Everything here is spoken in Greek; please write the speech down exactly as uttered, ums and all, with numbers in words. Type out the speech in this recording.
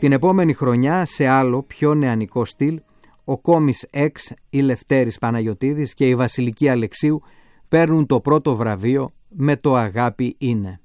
Την επόμενη χρονιά, σε άλλο πιο νεανικό στυλ, ο Κόμις Εξ, η Λευτέρης Παναγιωτίδης και η Βασιλική Αλεξίου παίρνουν το πρώτο βραβείο με το «Αγάπη είναι».